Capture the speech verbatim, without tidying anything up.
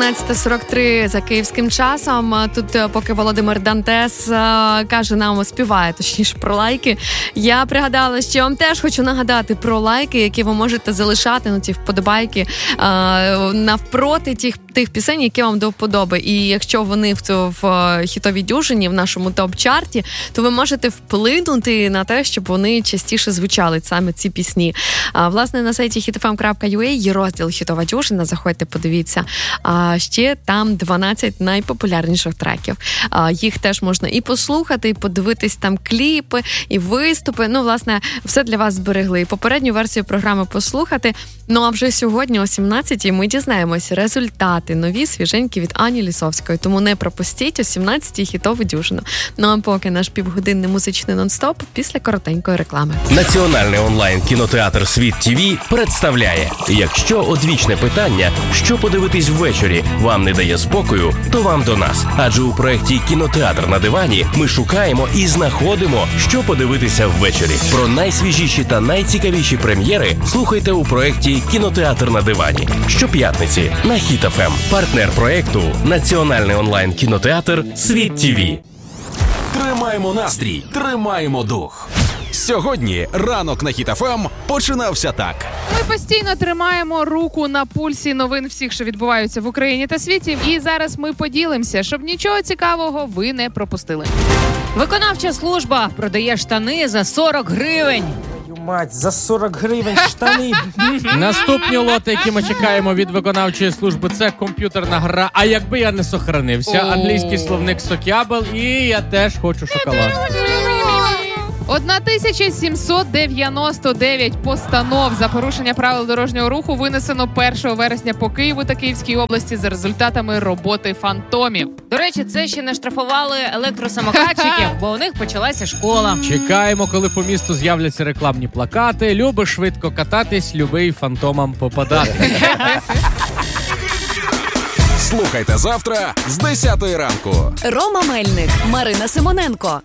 вісімнадцята сорок три за київським часом. Тут, поки Володимир Дантес каже нам, співає, точніше, про лайки, я пригадала, що я вам теж хочу нагадати про лайки, які ви можете залишати, ну, ці вподобайки, навпроти тих, тих пісень, які вам до вподоби. І якщо вони в, в хітовій дюжині, в нашому топ-чарті, то ви можете вплинути на те, щоб вони частіше звучали, саме ці пісні. А, власне, на сайті хіт еф ем крапка ю а є розділ «Хітова дюжина», заходьте, подивіться. А ще там дванадцять найпопулярніших треків. А, їх теж можна і послухати, і подивитись там кліпи, і виступи. Ну, власне, все для вас зберегли. І попередню версію програми послухати. Ну, а вже сьогодні о сімнадцятій ми дізнаємося результати нові, свіженькі від Ані Лісовської. Тому не пропустіть о сімнадцятій хітову дюжину. Ну, а поки наш півгодинний музичний нон-стоп після коротенької реклами. Національний онлайн-кінотеатр «Світ ТВ» представляє: якщо одвічне питання, що подивитись ввечері, вам не дає спокою, то вам до нас. Адже у проєкті «Кінотеатр на дивані» ми шукаємо і знаходимо, що подивитися ввечері. Про найсвіжіші та найцікавіші прем'єри слухайте у проєкті «Кінотеатр на дивані» щоп'ятниці на Хіт еф ем. Партнер проєкту – Національний онлайн-кінотеатр «Світ ТВ». Тримаємо настрій, тримаємо дух. Сьогодні ранок на Хіт еф ем починався так. Ми постійно тримаємо руку на пульсі новин всіх, що відбуваються в Україні та світі. І зараз ми поділимося, щоб нічого цікавого ви не пропустили. Виконавча служба продає штани за сорок гривень. Мать, за сорок гривень штани. Наступні лоти, які ми чекаємо від виконавчої служби, це комп'ютерна гра. А якби я не сохранився, англійський словник Сокябл, і я теж хочу шоколад. тисяча сімсот дев'яносто дев'ять постанов за порушення правил дорожнього руху винесено першого вересня по Києву та Київській області за результатами роботи фантомів. До речі, це ще не штрафували електросамокатчиків, бо у них почалася школа. Чекаємо, коли по місту з'являться рекламні плакати. Любиш швидко кататись, любий фантомам попадати. Слухайте завтра з десятої ранку. Рома Мельник, Марина Симоненко.